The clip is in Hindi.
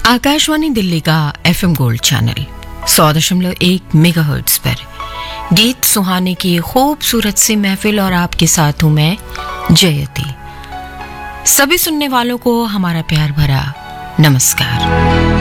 आकाशवाणी दिल्ली का एफएम गोल्ड चैनल 100.1 मेगाहर्ट्ज पर गीत सुहाने की खूबसूरत सी महफिल और आपके साथ हूं मैं जयती। सभी सुनने वालों को हमारा प्यार भरा नमस्कार।